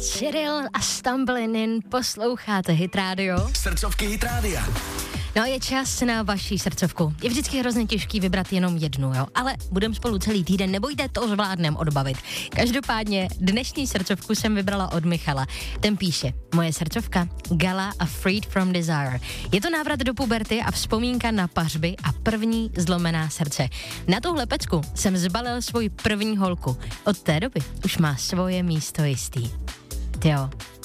Cyril a Stumbling In, posloucháte Hit Radio. Srdcovky Hit Rádia. No, je čas na vaši srdcovku. Je vždycky hrozně těžký vybrat jenom jednu, jo? Ale budeme spolu celý týden, nebojte, to zvládnem odbavit. Každopádně dnešní srdcovku jsem vybrala od Michala. Ten píše: moje srdcovka, Gala a Freed from Desire. Je to návrat do puberty a vzpomínka na pařby a první zlomená srdce. Na tuhle pecku jsem zbalil svoji první holku. Od té doby už má svoje místo jistý. Jo,